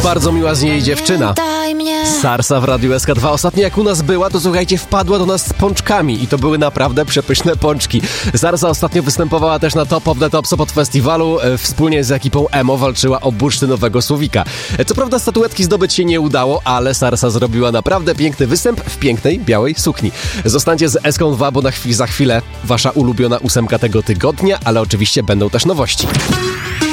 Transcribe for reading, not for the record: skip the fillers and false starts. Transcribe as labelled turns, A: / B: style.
A: bardzo miła z niej dziewczyna. Sarsa w Radiu SK2. Ostatnio jak u nas była, to słuchajcie, wpadła do nas z pączkami i to były naprawdę przepyszne pączki. Sarsa ostatnio występowała też na Top of the Top Sopot Festiwalu. Wspólnie z ekipą Emo walczyła o bursztynowego słowika. Co prawda statuetki zdobyć się nie udało, ale Sarsa zrobiła naprawdę piękny występ w pięknej, białej sukni. Zostańcie z SK2, bo za chwilę wasza ulubiona 8 tego tygodnia, ale oczywiście będą też nowości.